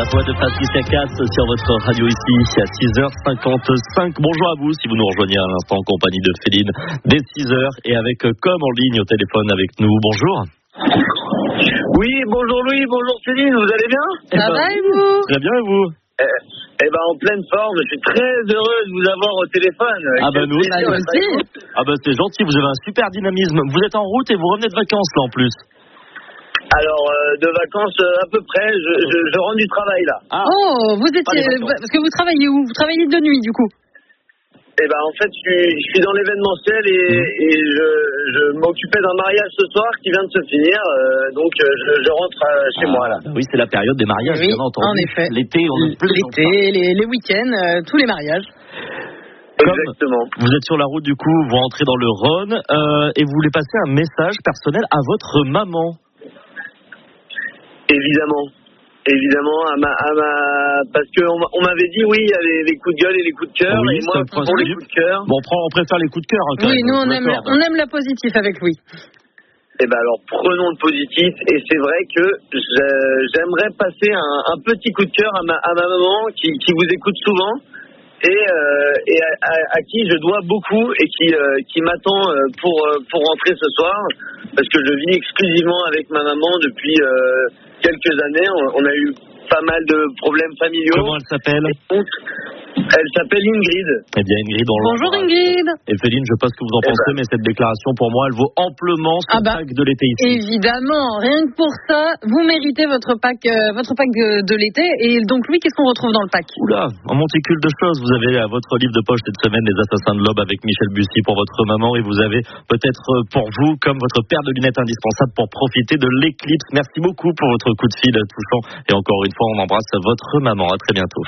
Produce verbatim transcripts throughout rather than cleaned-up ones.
voix de Patricia Cass sur votre radio ici à six heures cinquante-cinq. Bonjour à vous si vous nous rejoignez à l'instant en compagnie de Féline dès six heures et avec Com en ligne au téléphone avec nous. Bonjour. Oui, bonjour Louis, bonjour Céline, vous allez bien? Ça eh va ben, et vous? Très bien et vous? Eh, eh ben en pleine forme, je suis très heureux de vous avoir au téléphone. Ah ben nous aussi. Ah ben c'est gentil, vous avez un super dynamisme. Vous êtes en route et vous revenez de vacances là en plus. Alors, euh, de vacances euh, à peu près, je, je, je rentre du travail là. Ah. Oh, vous étiez, parce que vous travaillez où? Vous travaillez de nuit du coup? Eh ben en fait, je suis, je suis dans l'événementiel et, mmh. et je, je m'occupais d'un mariage ce soir qui vient de se finir, euh, donc euh, je, je rentre euh, chez ah, moi là. Oui, c'est la période des mariages, oui, bien entendu. En effet. L'été, on est plus l'été, les, les week-ends, euh, tous les mariages. Exactement. Comme vous êtes sur la route du coup, vous rentrez dans le Rhône euh, et vous voulez passer un message personnel à votre maman. Évidemment, évidemment, à ma, à ma... parce qu'on on m'avait dit oui, il y a les, les coups de gueule et les coups de cœur, oui, et moi pour les coups de cœur. Bon, on, prend, on préfère les coups de cœur. Hein, quand oui, même, nous on aime, la, on aime la positive avec Louis. Eh ben alors prenons le positif, et c'est vrai que j'aimerais passer un, un petit coup de cœur à ma, à ma maman qui, qui vous écoute souvent. Et, euh, et à, à, à qui je dois beaucoup et qui, euh, qui m'attend pour, pour rentrer ce soir, parce que je vis exclusivement avec ma maman depuis euh, quelques années. On, on a eu pas mal de problèmes familiaux. Comment elle s'appelle? Elle s'appelle Ingrid. Eh bien Ingrid, on bonjour Ingrid. Et Féline, je sais pas ce que vous en eh pensez, ben. mais cette déclaration pour moi, elle vaut amplement ce ah bah, pack de l'été ici. Évidemment, rien que pour ça, vous méritez votre pack, euh, votre pack de, de l'été. Et donc Louis, qu'est-ce qu'on retrouve dans le pack? Oula, un monticule de choses. Vous avez à votre livre de poche cette semaine Les Assassins de l'Aube avec Michel Bussy pour votre maman, et vous avez peut-être pour vous comme votre paire de lunettes indispensable pour profiter de l'éclipse. Merci beaucoup pour votre coup de fil touchant, et encore une fois, on embrasse votre maman. À très bientôt.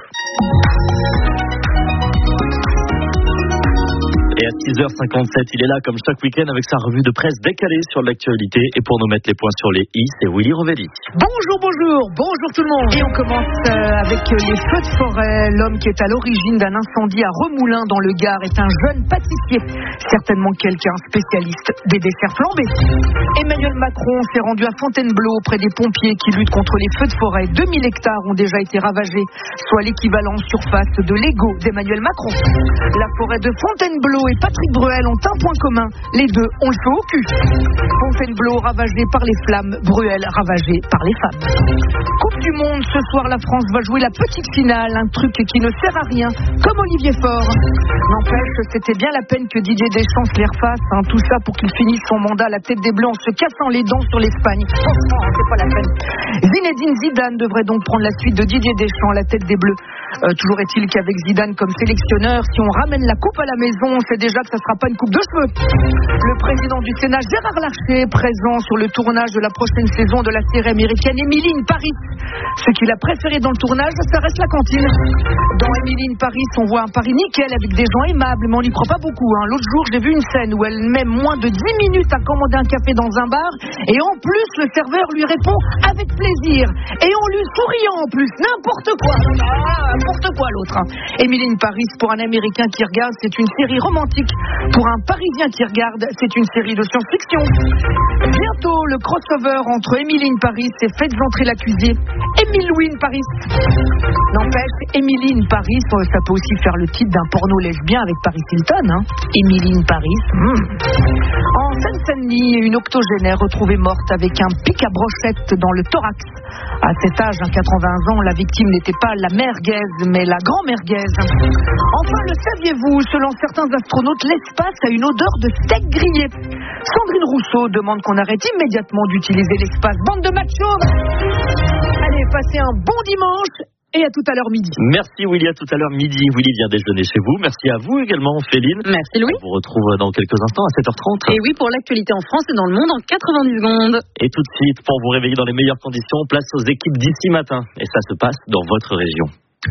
Et à six heures cinquante-sept, il est là comme chaque week-end avec sa revue de presse décalée sur l'actualité. Et pour nous mettre les points sur les i, c'est Willy Rovelli. Bonjour, bonjour, bonjour tout le monde. Et on commence euh, avec les feux de forêt. L'homme qui est à l'origine d'un incendie à Remoulins dans le Gard est un jeune pâtissier. Certainement quelqu'un spécialiste des desserts flambés. Emmanuel Macron s'est rendu à Fontainebleau auprès des pompiers qui luttent contre les feux de forêt. deux mille hectares ont déjà été ravagés, soit l'équivalent surface de Lego d'Emmanuel Macron. La forêt de Fontainebleau et Patrick Bruel ont un point commun. Les deux ont le feu au cul. Fontainebleau ravagé par les flammes, Bruel ravagé par les femmes. Coupe du monde, ce soir la France va jouer la petite finale, un truc qui ne sert à rien, comme Olivier Faure. N'empêche, c'était bien la peine que Didier Deschamps se les refasse, hein, tout ça pour qu'il finisse son mandat à la tête des Bleus en se cassant les dents sur l'Espagne. Franchement, c'est pas la peine. Zinedine Zidane devrait donc prendre la suite de Didier Deschamps à la tête des Bleus. Euh, toujours est-il qu'avec Zidane comme sélectionneur, si on ramène la coupe à la maison, c'est déjà que ça ne sera pas une coupe de cheveux. Le président du Sénat, Gérard Larcher, présent sur le tournage de la prochaine saison de la série américaine Emily in Paris. Ce qu'il a préféré dans le tournage, ça reste la cantine. Dans Emily in Paris, on voit un Paris nickel avec des gens aimables, mais on n'y croit pas beaucoup. Hein. L'autre jour, j'ai vu une scène où elle met moins de dix minutes à commander un café dans un bar, et en plus, le serveur lui répond avec plaisir. Et en lui souriant en plus, n'importe quoi. Ah, n'importe quoi l'autre. Hein. Emily in Paris, pour un Américain qui regarde, c'est une série romantique. Pour un Parisien qui regarde, c'est une série de science-fiction. Bientôt, le crossover entre Emily in Paris et Faites entrer l'accusé, Émile Louis in Paris. N'empêche, Emily in Paris, ça peut aussi faire le titre d'un porno lesbien avec Paris Hilton. Hein. Emily in Paris. Mmh. En Seine-Saint-Denis, une octogénaire retrouvée morte avec un pic à brochette dans le thorax. À cet âge, à quatre-vingts ans, la victime n'était pas la merguez, mais la grand-merguez. Enfin, le saviez-vous, selon certains astronautes, l'espace a une odeur de steak grillé. Sandrine Rousseau demande qu'on arrête immédiatement d'utiliser l'espace. Bande de machos! Allez, passez un bon dimanche et à tout à l'heure midi. Merci Willy, à tout à l'heure midi. Willy vient déjeuner chez vous. Merci à vous également, Féline. Merci Louis. On vous retrouve dans quelques instants à sept heures trente. Et oui, pour l'actualité en France et dans le monde en quatre-vingt-dix secondes. Et tout de suite, pour vous réveiller dans les meilleures conditions, place aux équipes d'ici matin. Et ça se passe dans votre région.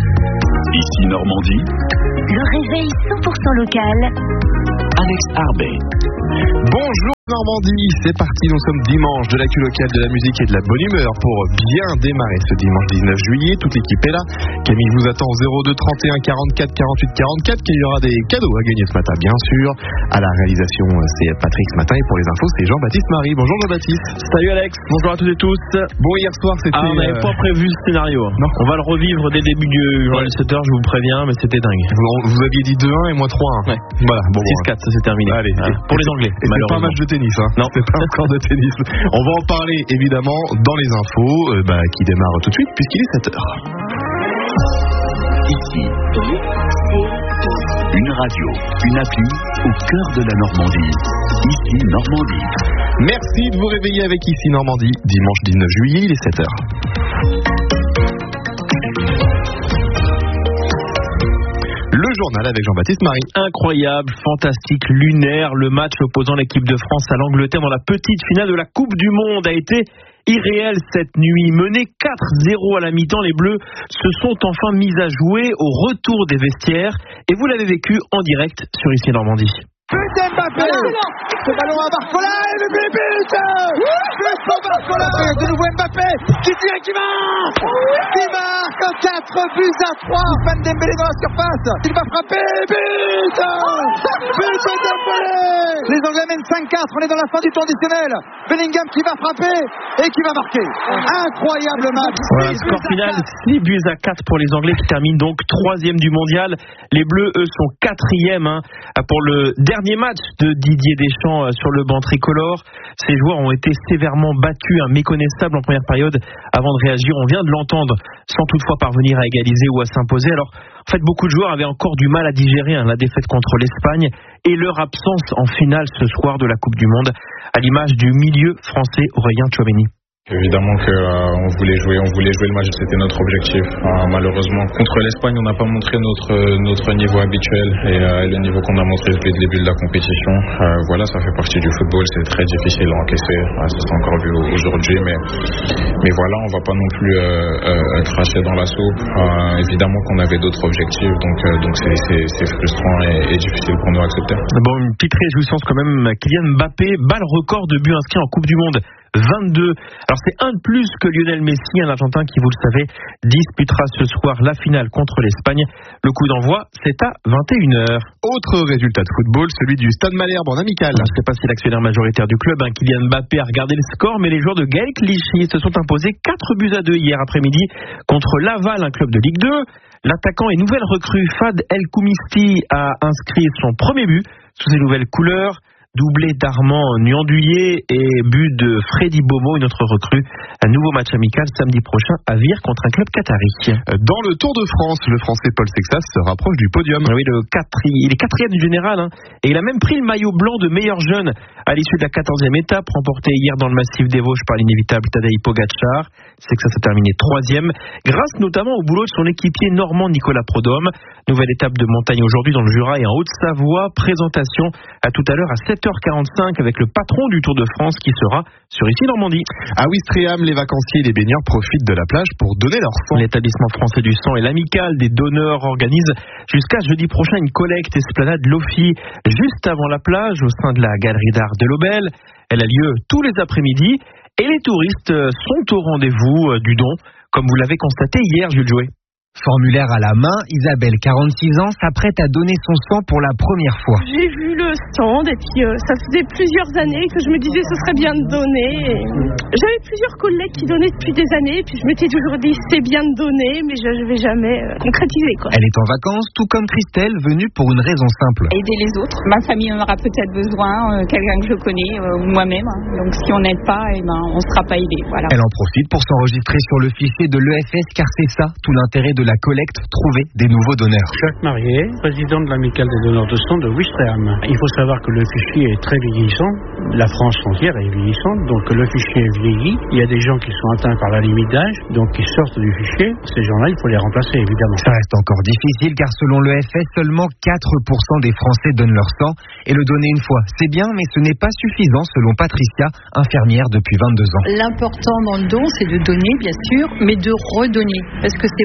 Ici Normandie. Le réveil cent pour cent local. Alex Arbet. Bonjour. Normandie, c'est parti, nous sommes dimanche, de l'actu locale, de la musique et de la bonne humeur pour bien démarrer ce dimanche dix-neuf juillet. Toute l'équipe est là. Camille vous attend au zéro deux trente et un quarante-quatre quarante-huit quarante-quatre, qu'il y aura des cadeaux à gagner ce matin, bien sûr. À la réalisation, c'est Patrick ce matin, et pour les infos, c'est Jean-Baptiste Marie. Bonjour Jean-Baptiste. Salut Alex, bonjour à toutes et tous. Bon, hier soir c'était... Ah, on n'avait euh... pas prévu ce scénario. Non. On va le revivre dès le début du journal de sept heures, je vous préviens, mais c'était dingue. Vous, vous aviez dit deux un et moi trois un. Ouais. Voilà, bon, six quatre, ça s'est terminé. Allez, ah, pour les Anglais. Et c'est pas un match de tennis, hein. Non. C'est pas un score de tennis. On va en parler évidemment dans les infos euh, bah, qui démarrent tout de suite puisqu'il est sept heures. Ici, une radio, une appli au cœur de la Normandie. Ici Normandie. Merci de vous réveiller avec Ici Normandie. Dimanche dix-neuf juillet, il est sept heures. Le journal avec Jean-Baptiste Marie. Incroyable, fantastique, lunaire. Le match opposant l'équipe de France à l'Angleterre dans la petite finale de la Coupe du Monde a été irréel cette nuit. Menés quatre zéro à la mi-temps, les Bleus se sont enfin mis à jouer au retour des vestiaires. Et vous l'avez vécu en direct sur Ici Normandie. But Mbappé, ce ballon à Barcola et le but, but pour Barcola, de nouveau Mbappé qui tire et qui marque, qui marque quatre buts à trois. Van Dembélé dans la surface, il va frapper, but, but de Dembélé. Les Anglais mènent cinq quatre, on est dans la fin du temps additionnel. Bellingham qui va frapper et qui va marquer. Incroyable match. Voilà, score final six buts à quatre pour les Anglais qui terminent donc troisième du mondial. Les Bleus, eux, sont quatrième hein, pour le dernier match de Didier Deschamps sur le banc tricolore. Ces joueurs ont été sévèrement battus, hein, méconnaissables en première période. Avant de réagir, on vient de l'entendre, sans toutefois parvenir à égaliser ou à s'imposer. Alors, en fait, beaucoup de joueurs avaient encore du mal à digérer hein, la défaite contre l'Espagne et leur absence en finale ce soir de la Coupe du Monde, à l'image du milieu français Aurélien Tchouaméni. Évidemment qu'on euh, voulait jouer, on voulait jouer le match, c'était notre objectif. Euh, malheureusement, contre l'Espagne, on n'a pas montré notre notre niveau habituel et euh, le niveau qu'on a montré depuis le début de la compétition. Euh, voilà, ça fait partie du football, c'est très difficile à encaisser. Euh, ça s'est encore vu aujourd'hui, mais mais voilà, on va pas non plus euh, euh, cracher dans la soupe. Euh, évidemment qu'on avait d'autres objectifs, donc euh, donc c'est c'est, c'est frustrant et, et difficile pour nous à accepter. Bon, une petite réjouissance quand même. Kylian Mbappé bat le record de buts inscrits en Coupe du Monde. vingt-deux. Alors c'est un de plus que Lionel Messi, un Argentin qui, vous le savez, disputera ce soir la finale contre l'Espagne. Le coup d'envoi, c'est à vingt et une heures. Autre résultat de football, celui du Stade Malherbe en amical. Je ne sais pas si l'actionnaire majoritaire du club, hein, Kylian Mbappé, a regardé le score, mais les joueurs de Gaël Clichy se sont imposés quatre buts à deux hier après-midi contre Laval, un club de Ligue deux. L'attaquant et nouvelle recrue Fad El Koumisti a inscrit son premier but sous ses nouvelles couleurs. Doublé d'Armand Nuanduyé et but de Freddy Bomo, une autre recrue. Un nouveau match amical samedi prochain à Vire contre un club qatari. Dans le Tour de France, le Français Paul Sexas se rapproche du podium. Oui, le quatrième, il est quatrième du général, hein, et il a même pris le maillot blanc de meilleur jeune à l'issue de la quatorzième étape, remportée hier dans le massif des Vosges par l'inévitable Tadej Pogacar. Sexas a terminé troisième, grâce notamment au boulot de son équipier normand Nicolas Prodhomme. Nouvelle étape de montagne aujourd'hui dans le Jura et en Haute-Savoie. Présentation à tout à l'heure à sept heures quarante-cinq avec le patron du Tour de France qui sera sur Ici Normandie. À Ouistreham, les vacanciers et les baigneurs profitent de la plage pour donner leur sang. L'établissement français du sang et l'amicale des donneurs organisent jusqu'à jeudi prochain une collecte esplanade Lofi juste avant la plage au sein de la galerie d'art de l'Aubel. Elle a lieu tous les après-midi et les touristes sont au rendez-vous du don, comme vous l'avez constaté hier, Jules Jouet. Formulaire à la main, Isabelle, quarante-six ans, s'apprête à donner son sang pour la première fois. J'ai vu le stand et puis euh, ça faisait plusieurs années que je me disais ce serait bien de donner. Et j'avais plusieurs collègues qui donnaient depuis des années et puis je m'étais toujours dit c'est bien de donner mais je ne vais jamais euh, concrétiser quoi. Elle est en vacances, tout comme Christelle, venue pour une raison simple. Aider les autres. Ma famille en aura peut-être besoin, euh, quelqu'un que je connais euh, ou moi-même. Hein. Donc si on n'aide pas, eh ben, on ne sera pas aidé. Voilà. Elle en profite pour s'enregistrer sur le fichier de l'E F S car c'est ça tout l'intérêt de de la collecte, trouver des nouveaux donneurs. Jacques Marié, président de l'amicale des donneurs de sang de Ouistreham. Il faut savoir que le fichier est très vieillissant. La France entière est vieillissante, donc le fichier est vieilli. Il y a des gens qui sont atteints par la limite d'âge, donc qui sortent du fichier. Ces gens-là, il faut les remplacer, évidemment. Ça reste encore difficile car selon l'E F S, seulement quatre pour cent des Français donnent leur sang. Et le donner une fois, c'est bien, mais ce n'est pas suffisant selon Patricia, infirmière depuis vingt-deux ans. L'important dans le don, c'est de donner, bien sûr, mais de redonner. Parce que c'est pas une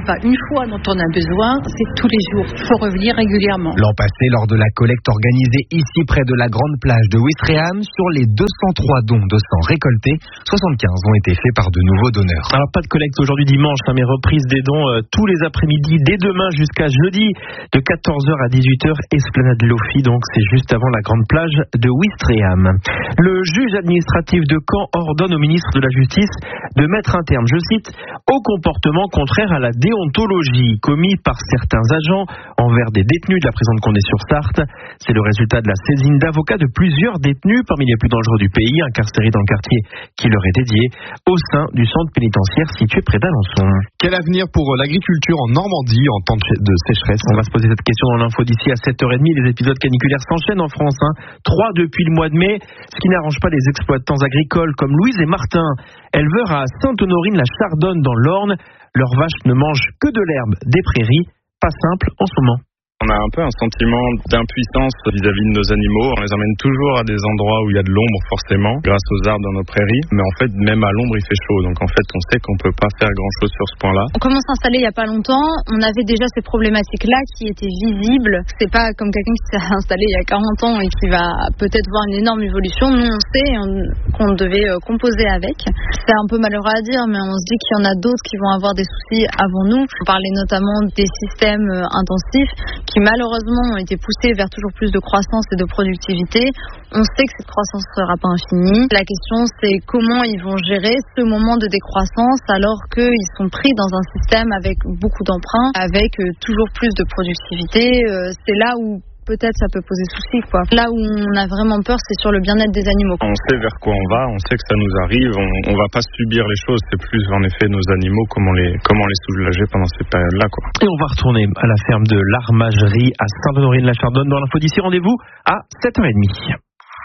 fois dont on a besoin, c'est tous les jours. Il faut revenir régulièrement. L'an passé, lors de la collecte organisée ici près de la grande plage de Ouistreham, sur les deux cent trois dons de sang récoltés, soixante-quinze ont été faits par de nouveaux donneurs. Alors pas de collecte aujourd'hui dimanche, hein, mais reprise des dons euh, tous les après-midi, dès demain jusqu'à jeudi, de quatorze heures à dix-huit heures, Esplanade Lofi, donc c'est juste avant la grande plage de Ouistreham. Le juge administratif de Caen ordonne au ministre de la Justice de mettre un terme, je cite, au comportement contraire à la déontologie commis par certains agents envers des détenus de la prison de Condé-sur-Sarthe. C'est le résultat de la saisine d'avocats de plusieurs détenus parmi les plus dangereux du pays, incarcérés dans le quartier qui leur est dédié, au sein du centre pénitentiaire situé près d'Alençon. Quel avenir pour l'agriculture en Normandie en temps de sécheresse? On va se poser cette question dans l'info d'ici à sept heures trente. Les épisodes caniculaires s'enchaînent en France. Hein. Trois depuis le mois de mai, ce qui n'arrange pas les exploitants agricoles comme Louise et Martin, éleveurs à Sainte-Honorine-la-Chardonne dans l'Orne. Leurs vaches ne mangent que de l'herbe des prairies. Pas simple en ce moment. On a un peu un sentiment d'impuissance vis-à-vis de nos animaux. On les emmène toujours à des endroits où il y a de l'ombre forcément, grâce aux arbres dans nos prairies. Mais en fait, même à l'ombre, il fait chaud. Donc en fait, on sait qu'on peut pas faire grand-chose sur ce point-là. On commence à s'installer il y a pas longtemps. On avait déjà ces problématiques-là qui étaient visibles. C'est pas comme quelqu'un qui s'est installé il y a quarante ans et qui va peut-être voir une énorme évolution. Nous, on sait qu'on devait composer avec. C'est un peu malheureux à dire, mais on se dit qu'il y en a d'autres qui vont avoir des soucis avant nous. On parlait notamment des systèmes intensifs qui malheureusement ont été poussés vers toujours plus de croissance et de productivité. On sait que cette croissance ne sera pas infinie. La question, c'est comment ils vont gérer ce moment de décroissance alors qu'ils sont pris dans un système avec beaucoup d'emprunts, avec toujours plus de productivité. C'est là où peut-être ça peut poser souci, quoi. Là où on a vraiment peur, c'est sur le bien-être des animaux. On sait vers quoi on va, on sait que ça nous arrive, on, on va pas subir les choses, c'est plus en effet nos animaux, comment les, comment les soulager pendant cette période-là, quoi. Et on va retourner à la ferme de l'Armagerie à Sainte-Honorine-la-Chardonne dans l'info d'ici. Rendez-vous à sept heures trente.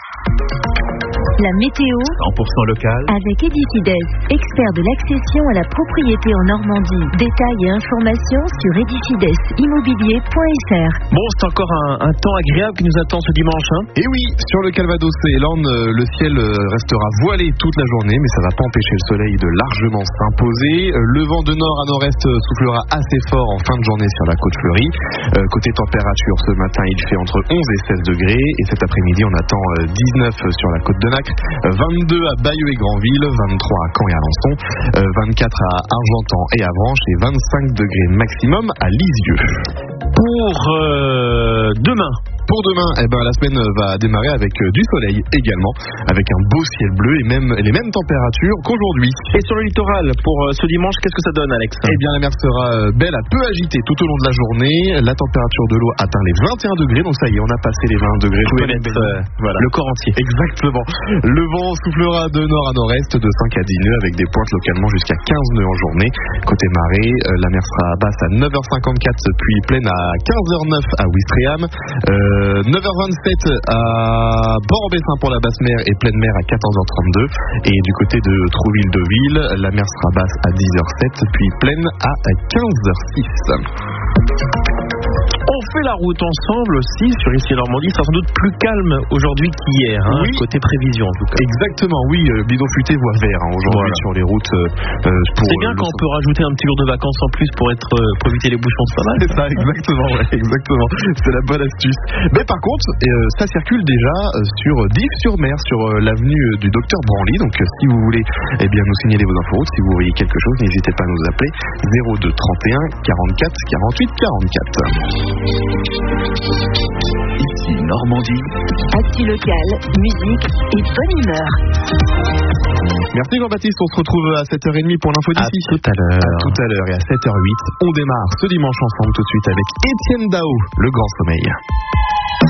La météo cent pour cent local avec Edifides, expert de l'accession à la propriété en Normandie. Détails et informations sur edifides immobilier point f r. Bon, c'est encore un, un temps agréable qui nous attend ce dimanche. Hein. Et oui, sur le Calvados et l'Orne, le ciel restera voilé toute la journée, mais ça ne va pas empêcher le soleil de largement s'imposer. Le vent de nord à nord-est soufflera assez fort en fin de journée sur la côte fleurie. Euh, côté température, ce matin, il fait entre onze et seize degrés. Et cet après-midi, on attend dix-neuf sur la côte de Nacre, vingt-deux à Bayeux et Granville, vingt-trois à Caen et Alençon, vingt-quatre à Argentan et Avranches et vingt-cinq degrés maximum à Lisieux. Pour euh, demain Pour demain, eh ben, la semaine va démarrer avec du soleil également, avec un beau ciel bleu et même les mêmes températures qu'aujourd'hui. Et sur le littoral, pour ce dimanche, qu'est-ce que ça donne, Alex? Eh bien, la mer sera belle à peu agitée tout au long de la journée. La température de l'eau atteint les vingt et un degrés, donc ça y est, on a passé les vingt degrés. Vous pouvez mettre euh, voilà. le corps entier. Exactement. Le vent soufflera de nord à nord-est de cinq à dix nœuds, avec des pointes localement jusqu'à quinze nœuds en journée. Côté marée, la mer sera basse à neuf heures cinquante-quatre, puis pleine à quinze heures neuf à Ouistreham. Euh, neuf heures vingt-sept à Port-en-Bessin pour la basse mer et pleine mer à quatorze heures trente-deux. Et du côté de Trouville-Deauville, la mer sera basse à dix heures sept, puis pleine à quinze heures six. On fait la route ensemble aussi sur ici Normandie. Ça sera sans doute plus calme aujourd'hui qu'hier, hein, oui. Côté prévision en tout cas. Exactement, oui. Euh, bidon futé voie vert hein, aujourd'hui voilà. Sur les routes. Euh, pour c'est bien euh, quand on peut rajouter un petit jour de vacances en plus pour être euh, pour éviter les bouchons, c'est pas mal. C'est ça, exactement, ouais, exactement. C'est la bonne astuce. Mais par contre, euh, ça circule déjà euh, sur Dives-sur-Mer, sur euh, l'avenue du Docteur Branly. Donc euh, si vous voulez, eh bien nous signaler vos infos, si vous voyez quelque chose, n'hésitez pas à nous appeler zéro deux trente et un quarante-quatre quarante-huit quarante-quatre. Ici Normandie. Actu locale, musique et bonne humeur. Merci Jean-Baptiste, on se retrouve à sept heures trente pour l'info d'ici. À tout à l'heure. À tout à l'heure et à sept heures huit, on démarre ce dimanche ensemble tout de suite avec Étienne Dao, Le Grand Sommeil.